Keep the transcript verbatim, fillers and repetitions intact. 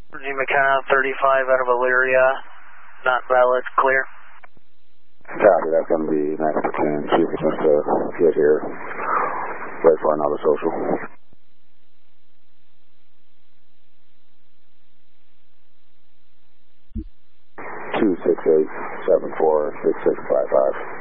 Virginia McKenna, thirty-five out of Elyria, not valid, clear. Copy, that's going to be nine for ten. See if we can uh, get here. Wait for another social. two six eight seven four six six five five.